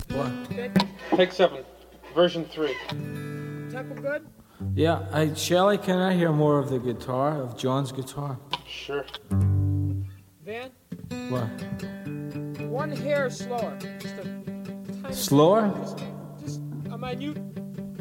What? Take 7. Version 3. Tempo good? Yeah, Shelley, can I hear more of the guitar, of John's guitar? Sure. Van? What? One hair slower. Just a tiny Slower? Just a minute